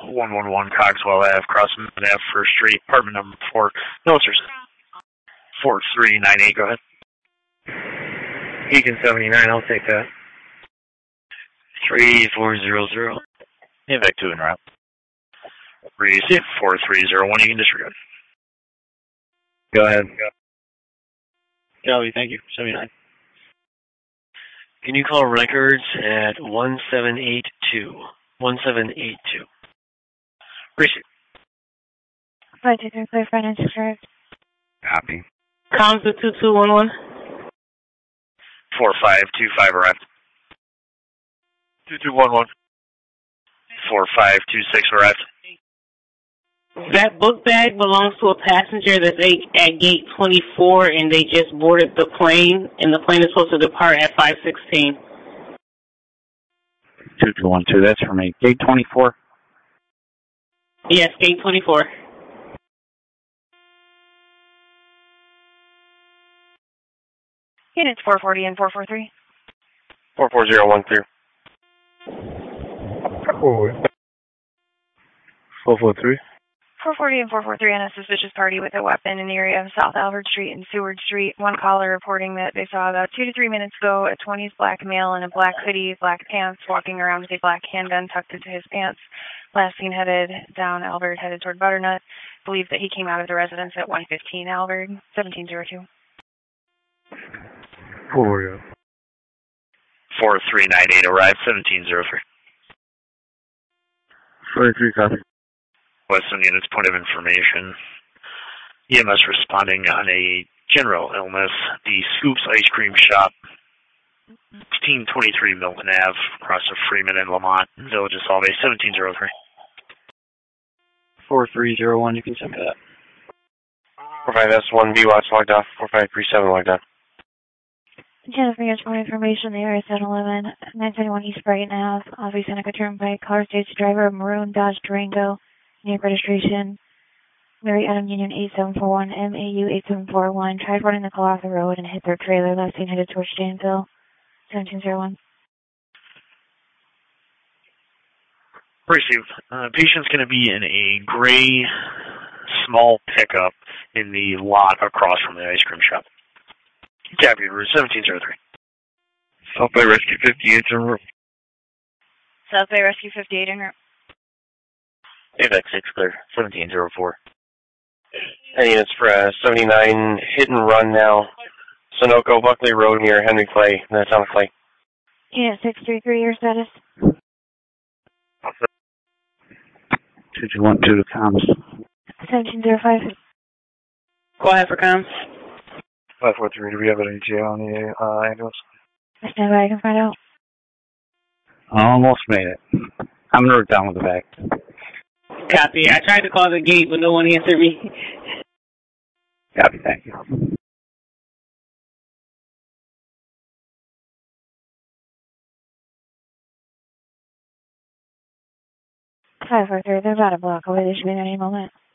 111 Cogswell Ave, crossing Ave, First Street, apartment number 4. No, sir. 4398, go ahead. Beacon 79, I'll take that. 3400. Back 2 en route. Receive 4301, you can disregard. Go ahead. Copy, thank you. 79. Can you call records at 1782? 1782. Receive. 523 finance correct. Copy. Comms to 2211. 4525 arrived. 2211. 4526 arrived. That book bag belongs to a passenger that's at gate 24, and they just boarded the plane, and the plane is supposed to depart at 5:16. 2212, that's for me. Gate 24. Yes, gate 24. Units 440 and 443. 44013. 443. 440 and 443 on a suspicious party with a weapon in the area of South Albert Street and Seward Street. One caller reporting that they saw about 2 to 3 minutes ago a 20s black male in a black hoodie, black pants, walking around with a black handgun tucked into his pants. Last seen headed down Albert, headed toward Butternut. Believed that he came out of the residence at 115 Albert, 1702. 4398 arrived, 1703. 43 copy. Western Units, point of information. EMS responding on a general illness. The Scoops Ice Cream Shop, 1623 Milton Ave, across of Freeman and Lamont, Village of Solvay, 1703. 4301, you can send me that. 45S1, VWatch logged off. 4537 logged off. Jennifer, here's more information. The area is 711, 971 East Brighton Ave, Avi Seneca Turnpike. Caller states driver, maroon Dodge Durango, name registration, Mary Adam Union 8741, MAU 8741. Tried running the car off the road and hit their trailer. Last seen headed towards Danville, 1701. Received. Patient's going to be in a gray, small pickup in the lot across from the ice cream shop. Copy, route 1703. South Bay Rescue 58 en route. South Bay Rescue 58 en route. AVEX 6 clear, 1704. Hey, it's for 79 hit and run now. Sunoco, Buckley Road near Henry Clay. That's on Clay. Unit 633, your status. 2212 to comms. 1705. Go ahead for comms. 543, do we have an ATA on the ambulance? Stand by, I can find out. Almost made it. I'm going to down with the back. Copy. I tried to call the gate, but no one answered me. Copy, thank you. 543, they're about a block away. They should be there any moment.